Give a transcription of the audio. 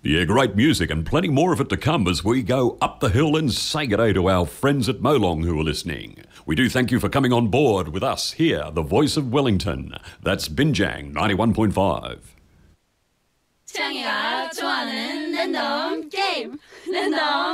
Yeah, great music and plenty more of it to come as we go up the hill and say good day to our friends at Molong who are listening. We do thank you for coming on board with us here, the voice of Wellington. That's Binjang 91.5. 창이가 좋아하는 랜덤 게임 랜덤